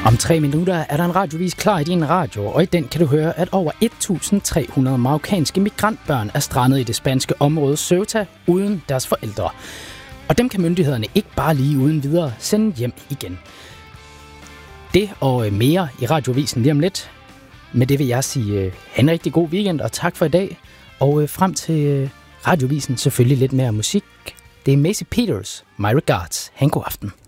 Om 3 minutter er der en radiovis klar i din radio, og i den kan du høre, at over 1.300 marokkanske migrantbørn er strandet i det spanske område Ceuta uden deres forældre. Og dem kan myndighederne ikke bare lige uden videre sende hjem igen. Det og mere i radiovisen lige om lidt. Med det vil jeg sige en rigtig god weekend, og tak for i dag. Og frem til radiovisen selvfølgelig lidt mere musik. Det er Macy Peters, My Regards. Ha' en god aften.